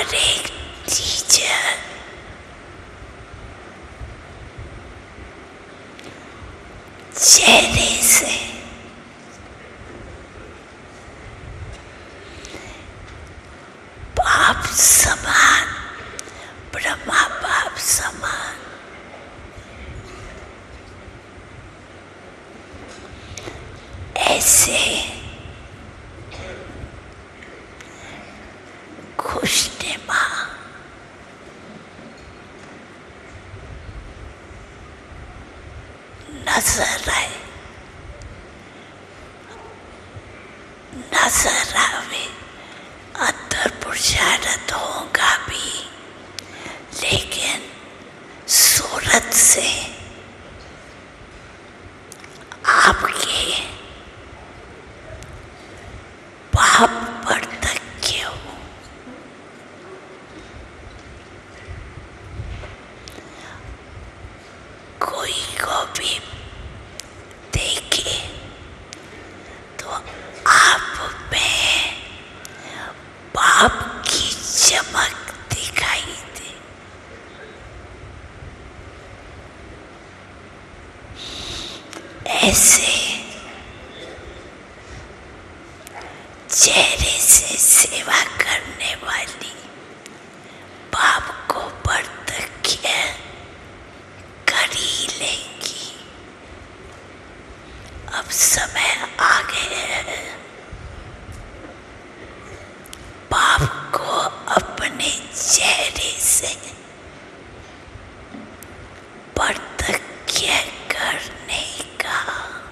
हर एक टीचर चेहरे से बाप समान, ब्रह्मा बाप समान ऐसे खुशनुमा नजर आए, नजर आवे। अंदर पुरुषार्थ होगा भी, लेकिन सूरत से आपके पाप पर तक के हो। कोई को भी देखे तो आप में पाप की चमक दिखाई दे। ऐसे